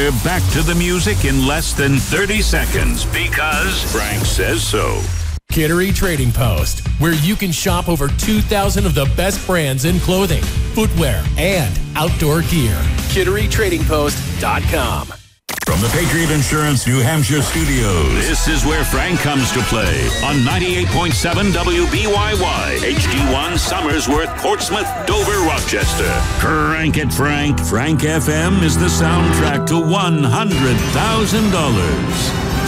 We're back to the music in less than 30 seconds because Frank says so. Kittery Trading Post, where you can shop over 2,000 of the best brands in clothing, footwear, and outdoor gear. KitteryTradingPost.com. From the Patriot Insurance New Hampshire studios, this is where Frank comes to play on 98.7 WBYY, HD1 Somersworth, Portsmouth, Dover, Rochester. Crank it, Frank. Frank FM is the soundtrack to $100,000.